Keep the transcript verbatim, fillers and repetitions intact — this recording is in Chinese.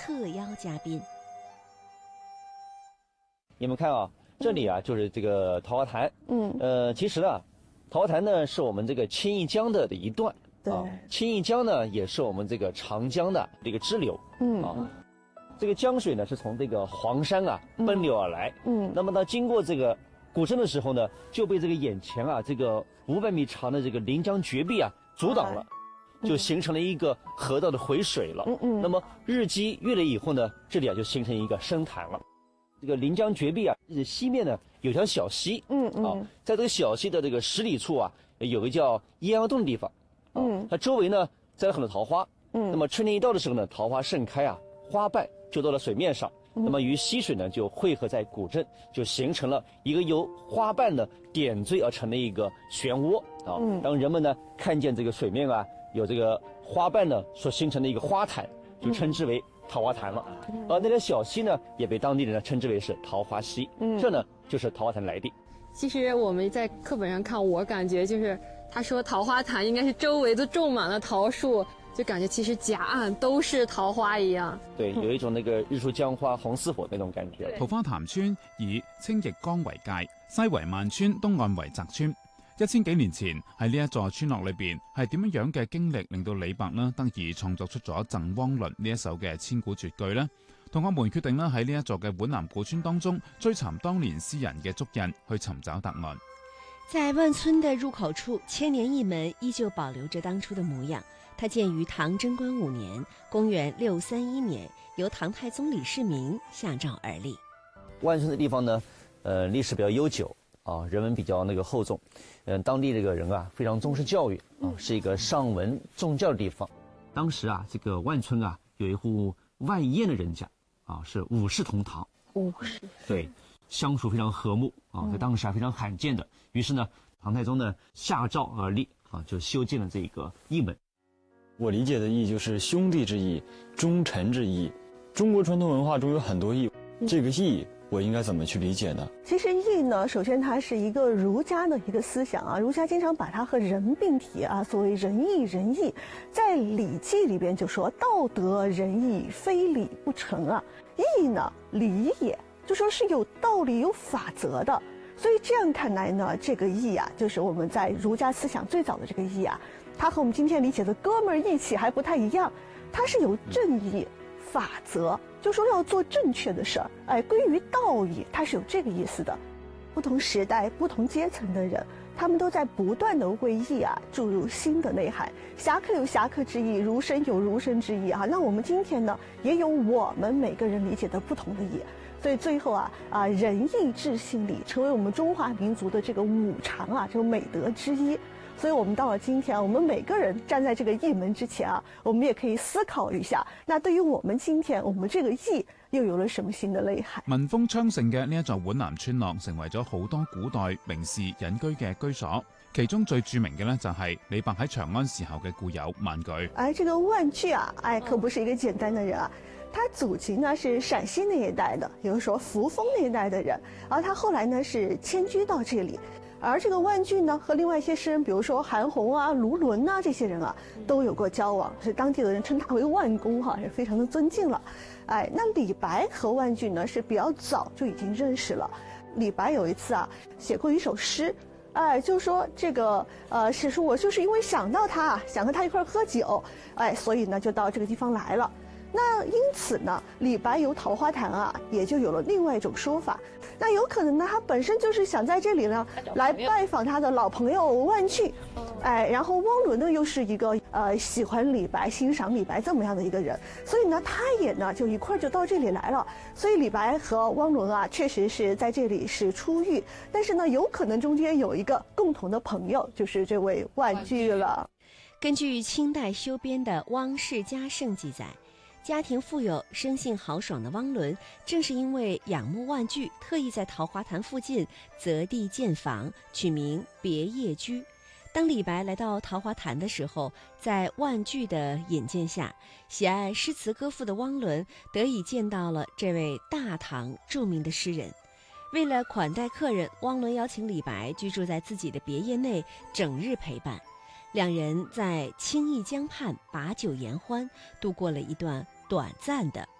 特邀嘉宾。 你们看啊，这里啊就是这个桃花潭。嗯，呃，其实呢，桃花潭呢是我们这个青弋江的一段。对，啊、青弋江呢也是我们这个长江的这个支流。嗯啊。这个江水呢是从这个黄山啊奔流而来，嗯，那么呢经过这个古镇的时候呢，就被这个眼前啊这个五百米长的这个临江绝壁啊阻挡了，就形成了一个河道的回水了。嗯嗯。那么日积月累以后呢，这里啊就形成一个深潭了。这个临江绝壁啊，西面呢有条小溪，嗯嗯，啊，在这个小溪的这个十里处啊，有个叫鸳鸯洞的地方，嗯，它周围呢栽了很多桃花，嗯，那么春天一到的时候呢，桃花盛开啊，花瓣就到了水面上，那么与溪水呢就汇合在古镇，就形成了一个由花瓣的点缀而成的一个漩涡啊。当人们呢看见这个水面啊有这个花瓣呢所形成的一个花潭，就称之为桃花潭了。而那条小溪呢也被当地人呢称之为是桃花溪。这呢就是桃花潭来历。 其实我们在课本上看，我感觉就是他说桃花潭应该是周围都种满了桃树，就感觉其实甲岸都是桃花一樣。 對，有一種那個日出江花紅似火那種感覺。 桃花潭村以青弋江為界，西為萬村，東岸為澤村。一千幾年前喺呢一座村落裏邊，係點樣樣嘅經歷令到李白呢得以創作出咗《贈汪倫》呢一首嘅千古絕句呢？同學們決定呢喺呢一座嘅皖南古村當中追尋當年詩人嘅足印，去尋找答案。 在萬村的入口處，千年一門依舊保留着當初的模樣。它建於唐貞觀五年，公元六三一年，由唐太宗李世民下詔而立。 萬村的地方呢，呃，歷史比較悠久啊，人文比較那個厚重，嗯、呃，當地這個人啊非常重視教育啊，是一個尚文重教的地方。當時啊，這個萬村啊有一戶萬燕的人家啊，是五世同堂。 五世。 對，相處非常和睦啊，在當時啊非常罕見的。於是呢，唐太宗呢下詔而立啊，就修建了這個驿門。 我理解的義就是兄弟之義，忠臣之義。中國傳統文化中有很多義，這個義我應該怎麼去理解呢？ 其實義呢，首先它是一個儒家的一個思想啊，儒家經常把它和仁並提啊，所謂仁義仁義，在《禮記》裏邊就說道德仁義，非禮不成啊。義呢，禮也，就說是有道理、有法則的。所以這樣看來呢，這個義啊，就是我們在儒家思想最早的這個義啊，它和我們今天理解的哥們兒義氣還不太一樣，它是有正義、法則，就說要做正確的事兒，哎，歸於道義，它是有這個意思的。不同時代、不同階層的人，他們都在不斷地為義啊注入新的內涵。俠客有俠客之義，儒生有儒生之義啊。那我們今天呢，也有我們每個人理解的不同的義。所以最後啊啊，仁義智信禮成為我們中華民族的這個五常啊，這個美德之一。所以我們到了今天啊，我們每個人站在這個驿門之前啊，我們也可以思考一下，那對於我們今天我們這個驿又有了什麼新的內涵？ 民風昌盛嘅呢一座皖南村落，成為咗好多古代名士隱居嘅居所。其中最著名嘅呢，就係李白喺長安時候嘅故友萬句。 哎，這個萬句啊，哎，可不是一個簡單的人啊。他祖籍呢是陝西那一帶的，有人說扶風那一帶的人，而他後來呢是遷居到這裡。而這個萬句呢，和另外一些詩人，比如說韓紅啊、盧綸啊這些人啊，都有過交往，所以當地的人稱他為萬公哈，是非常的尊敬了。哎，那李白和萬句呢是比較早就已經認識了。李白有一次啊寫過一首詩，哎，就說這個呃是說我就是因為想到他，想和他一塊喝酒，哎，所以呢就到這個地方來了。那因此呢，李白遊桃花潭啊，也就有了另外一種說法。那有可能呢，他本身就是想在這裡呢，來拜訪他的老朋友萬句，哎，然後汪倫呢又是一個呃喜歡李白、欣賞李白這麼樣的一個人，所以呢，他也呢就一塊就到這裡來了。所以李白和汪倫啊，確實是在這裡是初遇，但是呢，有可能中間有一個共同的朋友，就是這位萬句了。 根據清代修編的《汪氏家聖》記載，家庭富有、生性豪爽的汪倫，正是因為仰慕萬句，特意在桃花潭附近擇地建房，取名別業居。當李白來到桃花潭的時候，在萬句的引薦下，喜愛詩詞歌賦的汪倫得以見到了這位大唐著名的詩人。為了款待客人，汪倫邀請李白居住在自己的別業內，整日陪伴。兩人在青弋江畔把酒言歡，度過了一段短暫的